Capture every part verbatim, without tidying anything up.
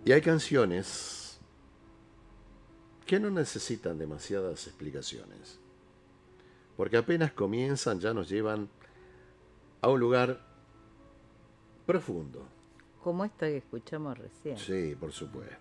Y hay canciones que no necesitan demasiadas explicaciones, porque apenas comienzan ya nos llevan a un lugar profundo. Como esta que escuchamos recién. Sí, por supuesto.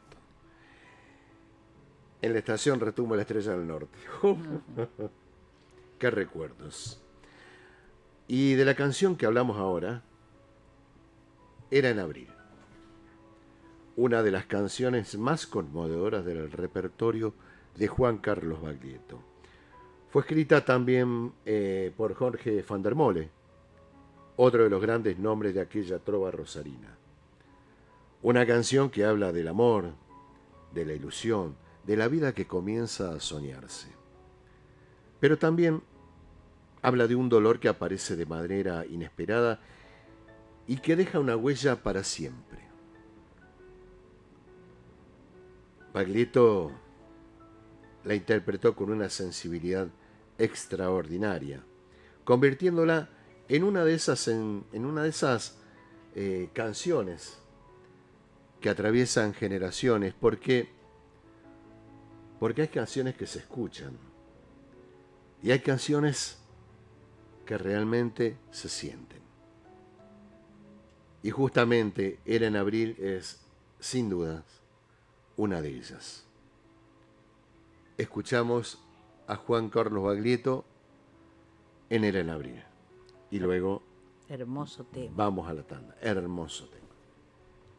En la estación retumba la estrella del norte. Ujú. ¡Qué recuerdos! Y de la canción que hablamos ahora, Era en abril. Una de las canciones más conmovedoras del repertorio de Juan Carlos Baglietto. Fue escrita también eh, por Jorge van der Mole, otro de los grandes nombres de aquella trova rosarina. Una canción que habla del amor, de la ilusión, de la vida que comienza a soñarse. Pero también habla de un dolor que aparece de manera inesperada y que deja una huella para siempre. Baglietto la interpretó con una sensibilidad extraordinaria, convirtiéndola en una de esas, en, en una de esas eh, canciones que atraviesan generaciones, porque, porque hay canciones que se escuchan y hay canciones que realmente se sienten. Y justamente Era en abril es, sin dudas, una de ellas. Escuchamos a Juan Carlos Baglietto en Era en abril. Y luego Hermoso tema. vamos a la tanda. Hermoso tema.